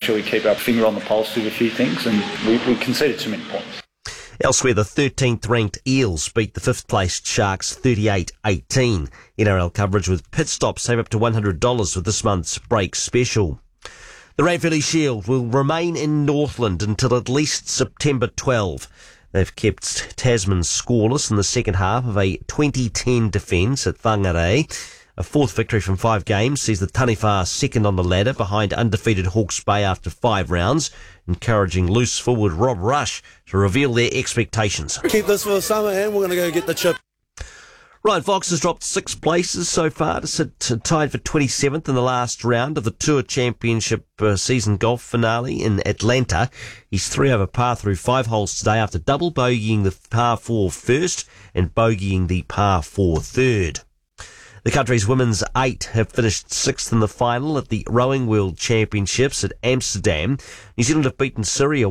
sure we keep our finger on the pulse with a few things, and we conceded too many points. Elsewhere, the 13th ranked Eels beat the 5th placed Sharks 38-18. NRL coverage with Pit Stop. Save up to $100 with this month's break special. The Ranfurly Shield will remain in Northland until at least September 12. They've kept Tasman scoreless in the second half of a 2010 defence at Whangarei. A fourth victory from 5 games sees the Taniwha second on the ladder behind undefeated Hawke's Bay after 5 rounds, encouraging loose forward Rob Rush to reveal their expectations. Keep this for the summer and we're going to go get the chip. Ryan Fox has dropped 6 places so far to sit tied for 27th in the last round of the Tour Championship season golf finale in Atlanta. He's 3 over par through 5 holes today after double bogeying the par 4 first and bogeying the par 4 third. The country's women's 8 have finished 6th in the final at the Rowing World Championships at Amsterdam. New Zealand have beaten Syria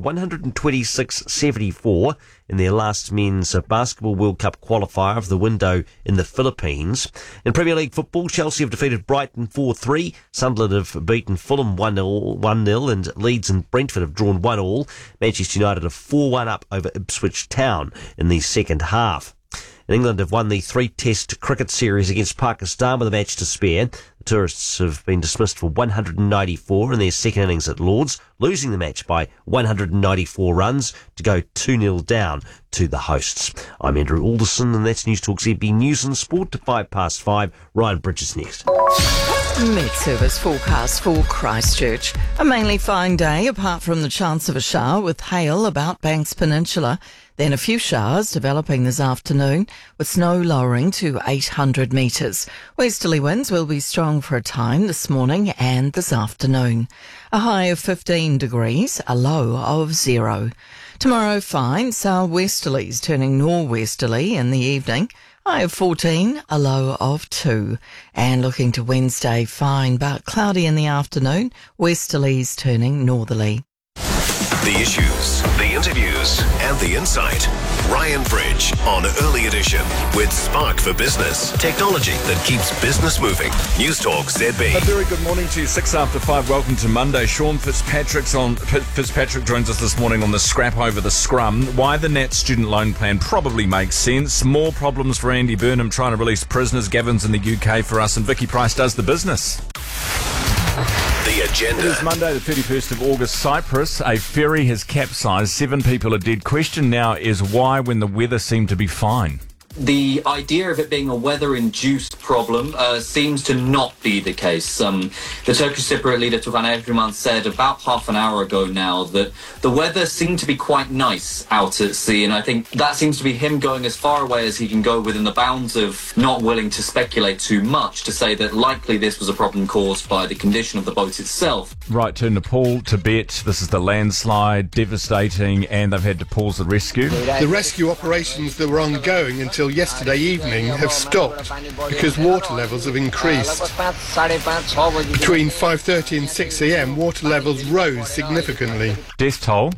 126-74 in their last men's basketball World Cup qualifier of the window in the Philippines. In Premier League football, Chelsea have defeated Brighton 4-3. Sunderland have beaten Fulham 1-0, and Leeds and Brentford have drawn 1-1. Manchester United are 4-1 up over Ipswich Town in the second half. And England have won the 3-test cricket series against Pakistan with a match to spare. The tourists have been dismissed for 194 in their second innings at Lords, losing the match by 194 runs to go 2-0 down to the hosts. I'm Andrew Alderson, and that's News Talk ZB News and Sport to 5:05. Ryan Bridges next. Met Service forecast for Christchurch. A mainly fine day, apart from the chance of a shower with hail about Banks Peninsula. Then a few showers developing this afternoon, with snow lowering to 800 metres. Westerly winds will be strong for a time this morning and this afternoon. A high of 15 degrees, a low of 0. Tomorrow fine, southwesterlies turning northwesterly in the evening. High of 14, a low of 2. And looking to Wednesday, fine but cloudy in the afternoon, westerlies turning northerly. The issues, the interviews, and the insight. Ryan Bridge on Early Edition with Spark for Business. Technology that keeps business moving. News Talk ZB. A very good morning to you. 5:06. Welcome to Monday. Sean Fitzpatrick joins us this morning on the scrap over the scrum. Why the Nat student loan plan probably makes sense. More problems for Andy Burnham trying to release prisoners. Gavin's in the UK for us, and Vicky Price does the business. The agenda. It is Monday, the 31st of August. Cyprus, a ferry has capsized. 7 people are dead. Question now is why when the weather seemed to be fine? The idea of it being a weather-induced problem seems to not be the case. The Turkish Cypriot leader Tughan Erdogan said about half an hour ago now that the weather seemed to be quite nice out at sea, and I think that seems to be him going as far away as he can go within the bounds of not willing to speculate too much to say that likely this was a problem caused by the condition of the boat itself. Right to Nepal, Tibet. This is the landslide, devastating, and they've had to pause the rescue. The rescue operations that were ongoing until yesterday evening have stopped because water levels have increased. Between 5:30 and 6 a.m, water levels rose significantly. Death toll,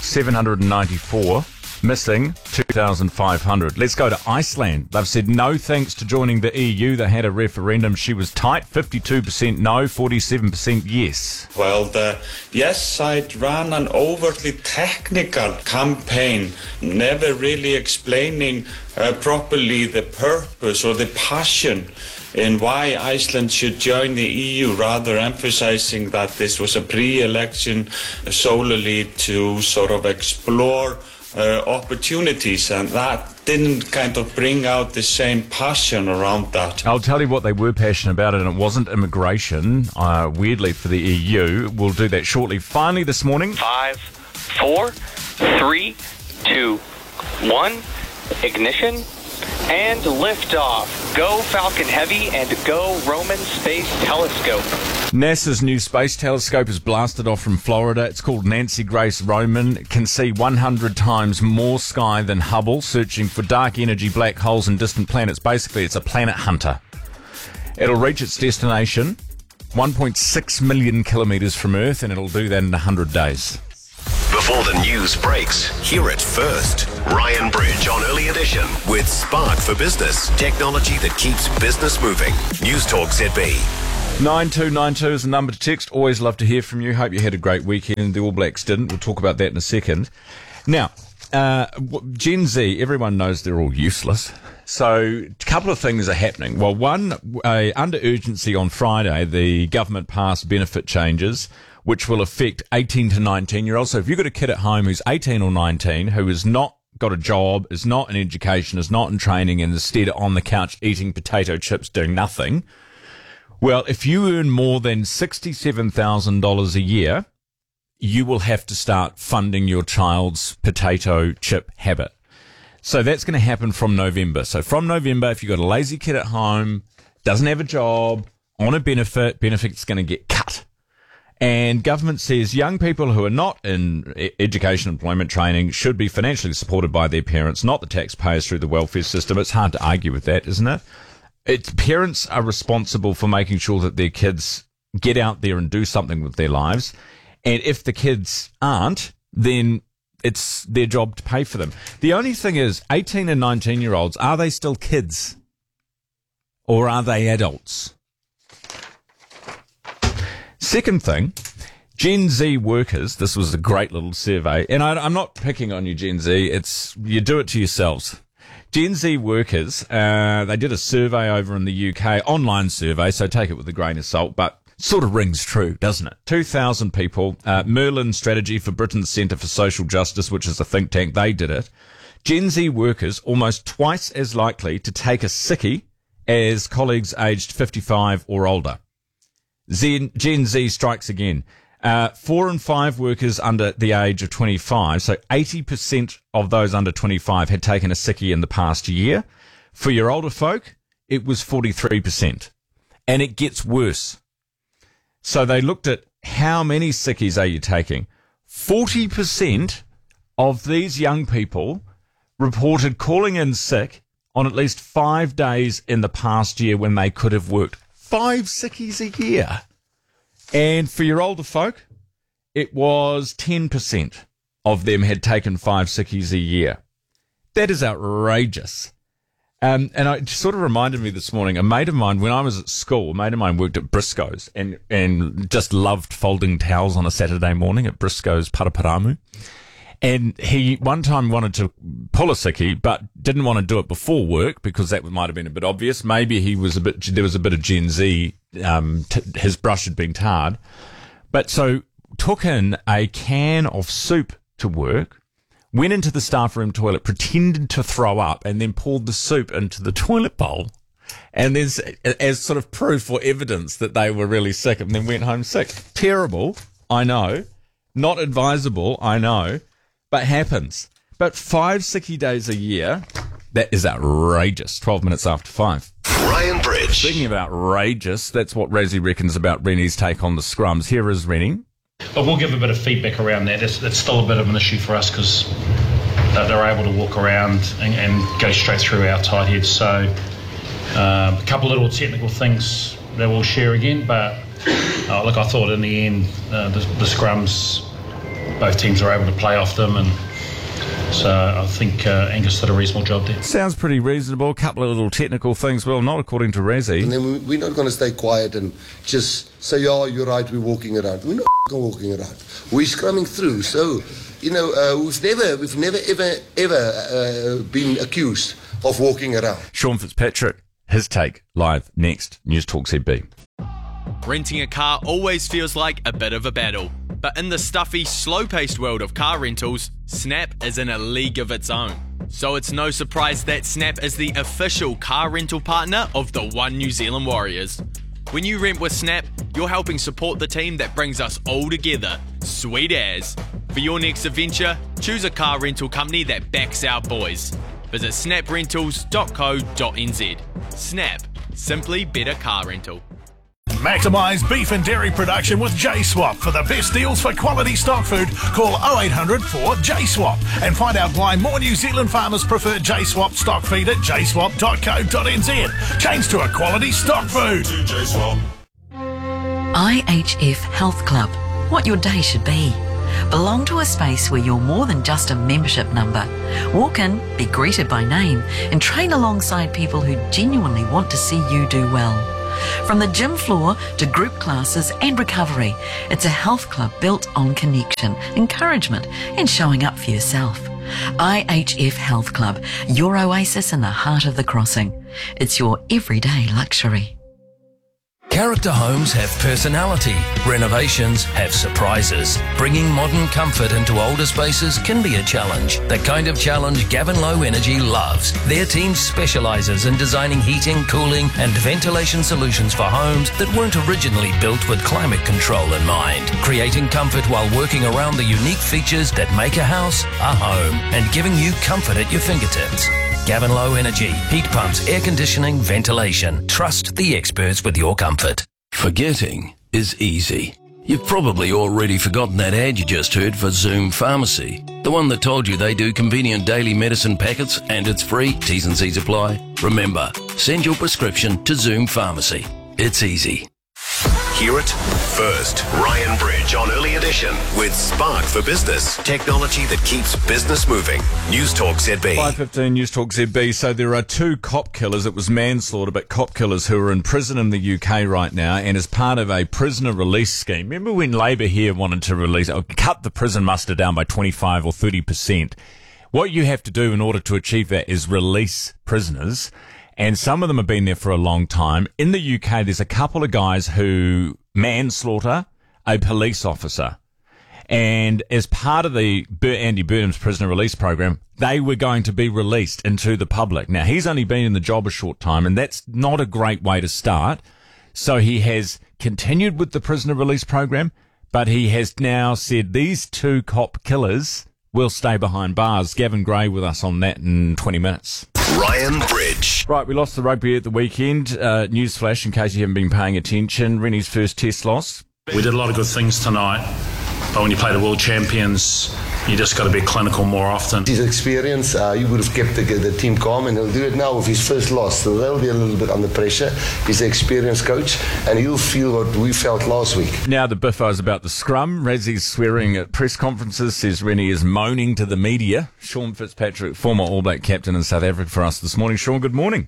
794. Missing, 2,500. Let's go to Iceland. They've said no thanks to joining the EU. They had a referendum. She was tight, 52% no, 47% yes. Well, the yes side ran an overtly technical campaign, never really explaining properly the purpose or the passion in why Iceland should join the EU, rather emphasizing that this was a pre-election solely to sort of explore opportunities, and that didn't kind of bring out the same passion around that. I'll tell you what they were passionate about, and it wasn't immigration, weirdly for the EU. We'll do that shortly. Finally this morning. 5, 4, 3, 2, 1, ignition, and liftoff. Go Falcon Heavy and go Roman Space Telescope. NASA's new space telescope is blasted off from Florida. It's called Nancy Grace Roman. It can see 100 times more sky than Hubble, searching for dark energy, black holes and distant planets. Basically, it's a planet hunter. It'll reach its destination 1.6 million kilometres from Earth, and it'll do that in 100 days. Before the news breaks, hear it first. Ryan Bridge on Early Edition with Spark for Business. Technology that keeps business moving. News Talk ZB. 9292 is the number to text. Always love to hear from you. Hope you had a great weekend. The All Blacks didn't. We'll talk about that in a second. Now, Gen Z, everyone knows they're all useless. So a couple of things are happening. Well, one, under urgency on Friday, the government passed benefit changes, which will affect 18 to 19-year-olds. So if you've got a kid at home who's 18 or 19, who has not got a job, is not in education, is not in training, and instead on the couch eating potato chips doing nothing, well, if you earn more than $67,000 a year, you will have to start funding your child's potato chip habit. So that's going to happen from November. So from November, if you've got a lazy kid at home, doesn't have a job, on a benefit's going to get cut. And government says young people who are not in education, employment, training should be financially supported by their parents, not the taxpayers through the welfare system. It's hard to argue with that, isn't it? Parents are responsible for making sure that their kids get out there and do something with their lives. And if the kids aren't, then it's their job to pay for them. The only thing is, 18 and 19-year-olds, are they still kids? Or are they adults? Second thing, Gen Z workers, this was a great little survey, and I'm not picking on you, Gen Z, you do it to yourselves. Gen Z workers, they did a survey over in the UK, online survey, so take it with a grain of salt, but sort of rings true, doesn't it? 2,000 people, Merlin Strategy for Britain's Centre for Social Justice, which is a think tank, they did it. Gen Z workers almost twice as likely to take a sickie as colleagues aged 55 or older. Gen Z strikes again. 4 in 5 workers under the age of 25, so 80% of those under 25 had taken a sickie in the past year. For your older folk, it was 43%. And it gets worse. So they looked at how many sickies are you taking. 40% of these young people reported calling in sick on at least 5 days in the past year when they could have worked. 5 sickies a year. And for your older folk, it was 10% of them had taken 5 sickies a year. That is outrageous. And it sort of reminded me this morning, a mate of mine, when I was at school, a mate of mine worked at Briscoe's and just loved folding towels on a Saturday morning at Briscoe's Paraparamu. And he one time wanted to pull a sickie, but didn't want to do it before work because that might have been a bit obvious. Maybe there was a bit of Gen Z, his brush had been tarred. But so took in a can of soup to work, went into the staff room toilet, pretended to throw up, and then poured the soup into the toilet bowl. And then as sort of proof or evidence that they were really sick, and then went home sick. Terrible, I know. Not advisable, I know. But happens. But 5 sickie days a year, that is outrageous. 12 minutes after 5. Ryan Bridge. Speaking of outrageous, that's what Razzie reckons about Rennie's take on the scrums. Here is Rennie. But we'll give a bit of feedback around that. It's still a bit of an issue for us because they're able to walk around and go straight through our tight heads. So a couple of little technical things that we'll share again. But look, I thought in the end the scrums, both teams were able to play off them, and so I think Angus did a reasonable job there. Sounds pretty reasonable. A couple of little technical things. Well, not according to Razzie. And then we're not going to stay quiet and just say, yeah, you're right, we're walking around. We're not walking around. We're scrumming through. So, we've never ever been accused of walking around. Sean Fitzpatrick, his take, live next. News Talk ZB. Renting a car always feels like a bit of a battle. But in the stuffy, slow-paced world of car rentals, Snap is in a league of its own. So it's no surprise that Snap is the official car rental partner of the One New Zealand Warriors. When you rent with Snap, you're helping support the team that brings us all together. Sweet as. For your next adventure, choose a car rental company that backs our boys. Visit snaprentals.co.nz. Snap. Simply better car rental. Maximise beef and dairy production with J-Swap. For the best deals for quality stock food, call 0800 4 J-Swap and find out why more New Zealand farmers prefer J-Swap stock feed at jswap.co.nz. Change to a quality stock food. IHF Health Club. What your day should be. Belong to a space where you're more than just a membership number. Walk in, be greeted by name, and train alongside people who genuinely want to see you do well. From the gym floor to group classes and recovery, it's a health club built on connection, encouragement and showing up for yourself. IHF Health Club, your oasis in the heart of the crossing. It's your everyday luxury. Character homes have personality. Renovations have surprises. Bringing modern comfort into older spaces can be a challenge. The kind of challenge Gavin Low Energy loves. Their team specialises in designing heating, cooling and ventilation solutions for homes that weren't originally built with climate control in mind. Creating comfort while working around the unique features that make a house a home and giving you comfort at your fingertips. Gavin Low Energy. Heat pumps, air conditioning, ventilation. Trust the experts with your comfort. Forgetting is easy. You've probably already forgotten that ad you just heard for Zoom Pharmacy. The one that told you they do convenient daily medicine packets and it's free, T's and C's apply. Remember, send your prescription to Zoom Pharmacy. It's easy. Hear it first. Ryan Bridge on Early Edition with Spark for Business. Technology that keeps business moving. News Talk ZB. 5:15 News Talk ZB. So there are 2 cop killers. It was manslaughter, but cop killers who are in prison in the UK right now, and as part of a prisoner release scheme. Remember when Labour here wanted to cut the prison muster down by 25 or 30%? What you have to do in order to achieve that is release prisoners. And some of them have been there for a long time. In the UK, there's a couple of guys who manslaughter a police officer. And as part of the Andy Burnham's prisoner release program, they were going to be released into the public. Now, he's only been in the job a short time, and that's not a great way to start. So he has continued with the prisoner release program, but he has now said these 2 cop killers will stay behind bars. Gavin Gray with us on that in 20 minutes. Ryan Bridge. Right, we lost the rugby at the weekend. Newsflash, in case you haven't been paying attention. Rennie's first test loss. We did a lot of good things tonight, but when you play the world champions, you just got to be clinical more often. His experience, he would have kept the team calm, and he'll do it now with his first loss. So they'll be a little bit under pressure. He's an experienced coach, and he'll feel what we felt last week. Now the biffos about the scrum. Razzie's swearing at press conferences, says Rennie is moaning to the media. Sean Fitzpatrick, former All Black captain in South Africa for us this morning. Sean, good morning.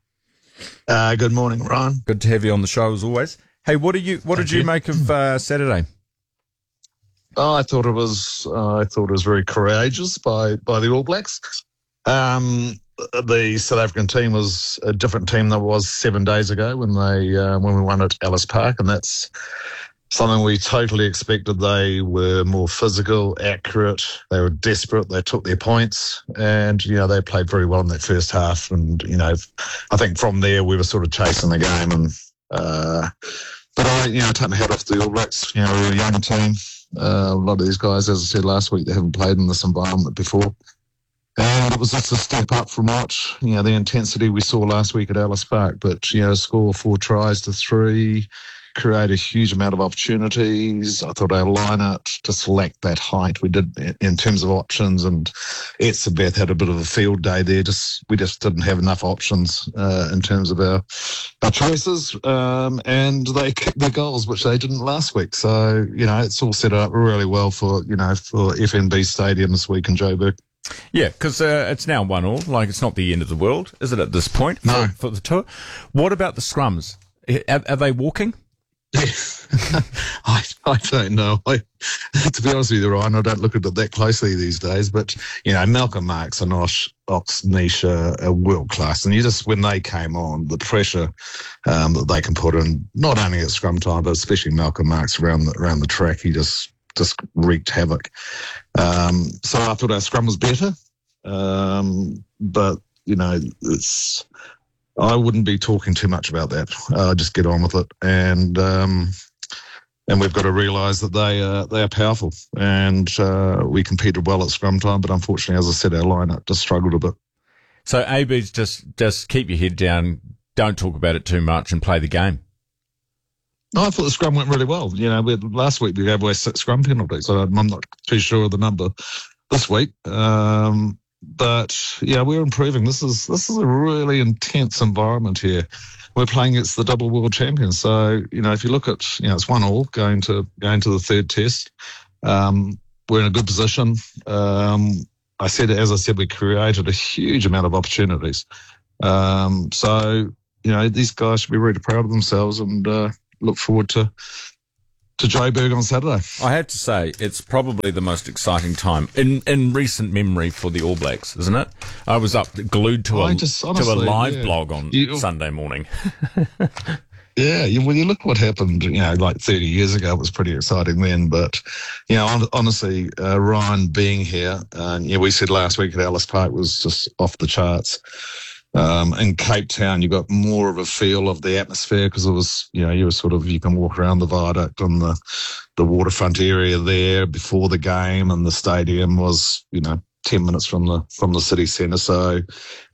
Good morning, Ryan. Good to have you on the show as always. Hey, what did you make of Saturday? Oh, I thought it was very courageous by the All Blacks. The South African team was a different team than it was 7 days ago when we won at Ellis Park, and that's something we totally expected. They were more physical, accurate. They were desperate. They took their points, and they played very well in that first half. And I think from there we were sort of chasing the game. And but I take my hat off to the All Blacks. We're a young team. A lot of these guys, as I said last week, they haven't played in this environment before. And it was just a step up from what, the intensity we saw last week at Ellis Park. But, score 4 tries to 3, create a huge amount of opportunities. I thought our line-up just lacked that height. We did in terms of options, and Etzebeth had a bit of a field day there. We just didn't have enough options in terms of our choices, and they kicked their goals, which they didn't last week. So, it's all set up really well for FNB Stadium this week in Joburg. Yeah, because it's now 1-1. Like, it's not the end of the world, is it, at this point for the tour? What about the scrums? Are they walking? I don't know. To be honest with you, Ryan, I don't look at it that closely these days. But Malcolm Marx and Ox Niche are world class, and when they came on, the pressure that they can put in, not only at scrum time, but especially Malcolm Marx around the track, he just wreaked havoc. So I thought our scrum was better, but it's. I wouldn't be talking too much about that. Just get on with it, and we've got to realise that they are powerful, and we competed well at scrum time, but unfortunately, as I said, our lineup just struggled a bit. So AB's just keep your head down, don't talk about it too much, and play the game. No, I thought the scrum went really well. Last week we gave away 6 scrum penalties, so I'm not too sure of the number this week. But we're improving. This is a really intense environment here. We're playing against the double world champions. So if you look at it's 1-1 going to the third test. We're in a good position. As I said, we created a huge amount of opportunities. So these guys should be really proud of themselves and look forward to Joburg on Saturday. I have to say, it's probably the most exciting time in recent memory for the All Blacks, isn't it? I was up glued to a live blog on Sunday morning. Yeah, well, you look what happened, like 30 years ago. It was pretty exciting then. But, honestly, Ryan being here, we said last week at Ellis Park was just off the charts. In Cape Town, you got more of a feel of the atmosphere because it was, you were you can walk around the viaduct on the waterfront area there before the game, and the stadium was, 10 minutes from the city centre. So,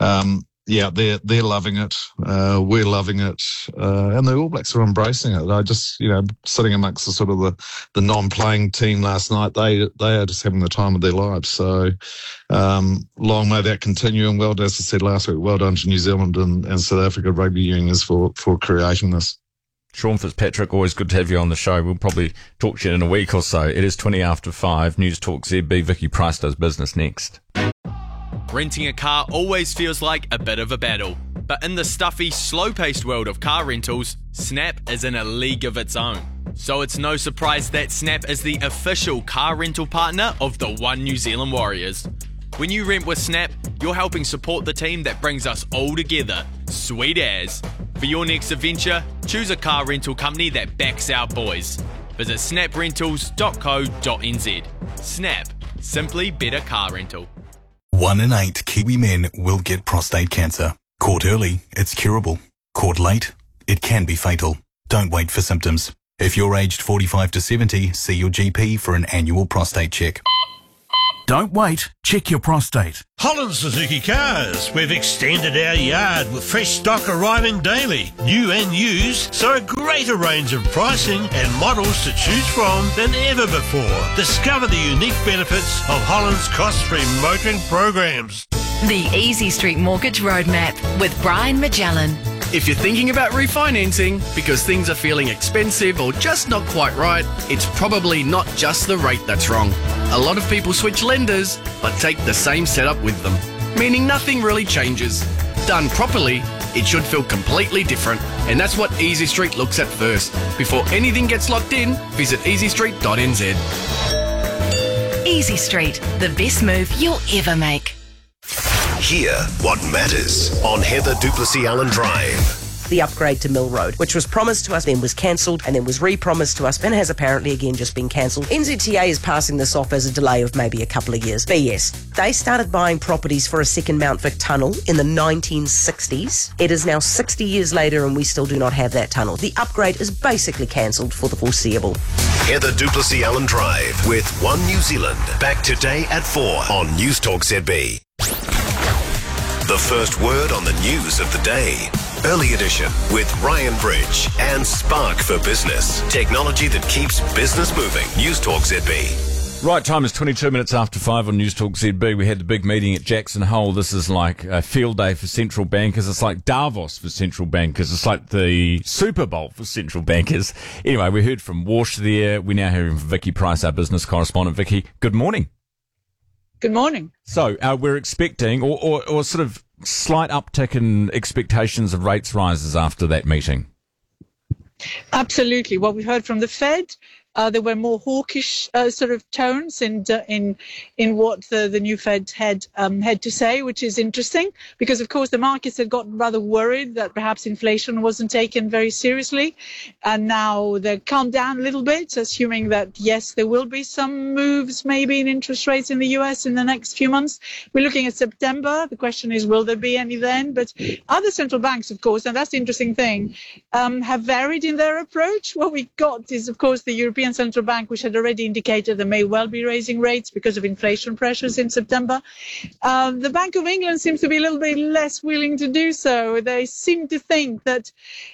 they're loving it. We're loving it. And the All Blacks are embracing it. I just, sitting amongst the non-playing team last night, they are just having the time of their lives. So, long may that continue. And as I said last week, well done to New Zealand and South Africa rugby unions for creating this. Sean Fitzpatrick, always good to have you on the show. We'll probably talk to you in a week or so. It is 20 after 5. News Talk ZB. Vicky Price does business next. Renting a car always feels like a bit of a battle. But in the stuffy, slow-paced world of car rentals, Snap is in a league of its own. So it's no surprise that Snap is the official car rental partner of the One New Zealand Warriors. When you rent with Snap, you're helping support the team that brings us all together. Sweet as. For your next adventure, choose a car rental company that backs our boys. Visit snaprentals.co.nz. Snap. Simply better car rental. 1 in 8 Kiwi men will get prostate cancer. Caught early, it's curable. Caught late, it can be fatal. Don't wait for symptoms. If you're aged 45 to 70, see your GP for an annual prostate check. Don't wait, check your prostate. Holland Suzuki Cars. We've extended our yard with fresh stock arriving daily, new and used, so a greater range of pricing and models to choose from than ever before. Discover the unique benefits of Holland's cost-free motoring programs. The Easy Street Mortgage Roadmap with Brian Magellan. If you're thinking about refinancing because things are feeling expensive or just not quite right, it's probably not just the rate that's wrong. A lot of people switch lenders but take the same setup with them, meaning nothing really changes. Done properly, it should feel completely different, and that's what Easy Street looks at first. Before anything gets locked in, visit easystreet.nz. Easy Street, the best move you'll ever make. Hear what matters on Heather Duplessis Allen Drive. The upgrade to Mill Road, which was promised to us, then was cancelled, and then was re-promised to us, and has apparently again just been cancelled. NZTA is passing this off as a delay of maybe a couple of years. BS. They started buying properties for a second Mount Vic tunnel in the 1960s. It is now 60 years later and we still do not have that tunnel. The upgrade is basically cancelled for the foreseeable. Heather Duplessis Allen Drive with One New Zealand. Back today at 4 on News Talk ZB. The first word on the news of the day. Early edition with Ryan Bridge and Spark for Business. Technology that keeps business moving. News Talk ZB. Right, time is 22 minutes after 5 on News Talk ZB. We had the big meeting at Jackson Hole. This is like a field day for central bankers. It's like Davos for central bankers. It's like the Super Bowl for central bankers. Anyway, we heard from Walsh there. We now hear from Vicky Price, our business correspondent. Vicky, good morning. Good morning. So we're expecting or sort of slight uptick in expectations of rates rises after that meeting. Absolutely. What we heard from the Fed, there were more hawkish sort of tones in what the new Fed had to say, which is interesting because, of course, the markets had gotten rather worried that perhaps inflation wasn't taken very seriously, and now they've calmed down a little bit, assuming that yes, there will be some moves maybe in interest rates in the US in the next few months. We're looking at September. The question is, will there be any then? But other central banks, of course, and that's the interesting thing, have varied in their approach. What we got is, of course, the European Central Bank, which had already indicated they may well be raising rates because of inflation pressures in September. The Bank of England seems to be a little bit less willing to do so. They seem to think that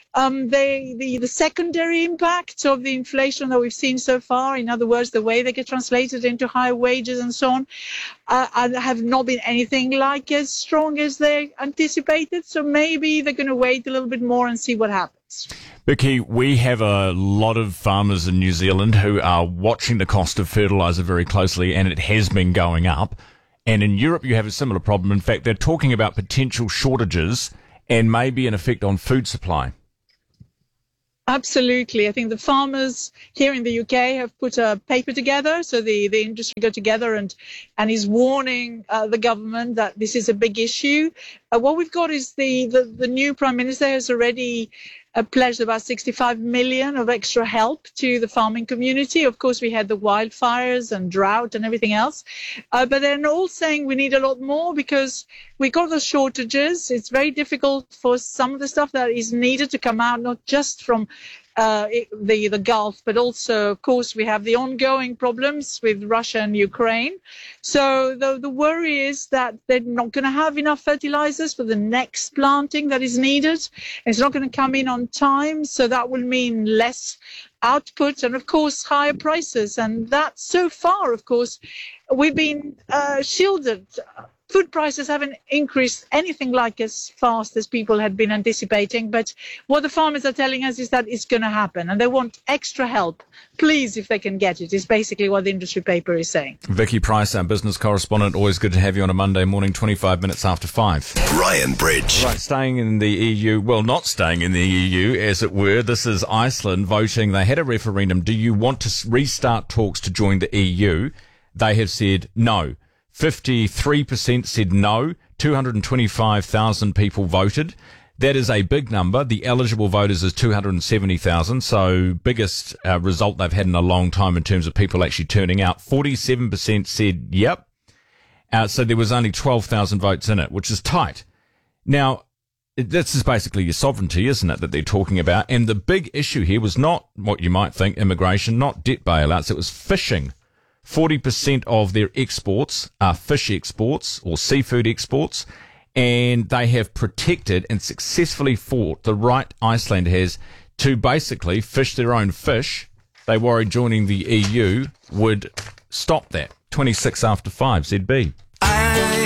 the secondary impact of the inflation that we've seen so far, in other words, the way they get translated into higher wages and so on, have not been anything like as strong as they anticipated. So maybe they're going to wait a little bit more and see what happens. Vicky, we have a lot of farmers in New Zealand who are watching the cost of fertiliser very closely, and it has been going up. And in Europe, you have a similar problem. In fact, they're talking about potential shortages and maybe an effect on food supply. Absolutely. I think the farmers here in the UK have put a paper together. So the industry got together and is warning the government that this is a big issue. What we've got is the new Prime Minister has already pledged about 65 million of extra help to the farming community. Of course, we had the wildfires and drought and everything else. But they're all saying we need a lot more because we got the shortages. It's very difficult for some of the stuff that is needed to come out, not just from the Gulf, but also, of course, we have the ongoing problems with Russia and Ukraine. So the worry is that they're not going to have enough fertilizers for the next planting that is needed. It's not going to come in on time, so that will mean less output and, of course, higher prices. And that, so far, of course, we've been shielded. Food prices haven't increased anything like as fast as people had been anticipating. But what the farmers are telling us is that it's going to happen and they want extra help. Please, if they can get it, is basically what the industry paper is saying. Vicky Price, our business correspondent. Always good to have you on a Monday morning, 25 minutes after 5. Ryan Bridge. Right, staying in the EU, well, not staying in the EU, as it were. This is Iceland voting. They had a referendum. Do you want to restart talks to join the EU? They have said no. 53% said no. 225,000 people voted. That is a big number. The eligible voters is 270,000, so biggest result they've had in a long time in terms of people actually turning out. 47% said yep. So there was only 12,000 votes in it, which is tight. Now, this is basically your sovereignty, isn't it, that they're talking about? And the big issue here was not what you might think, immigration, not debt bailouts. It was fishing. 40% of their exports are fish exports or seafood exports, and they have protected and successfully fought the right Iceland has to basically fish their own fish. They worried joining the EU would stop that. 26 after 5, ZB.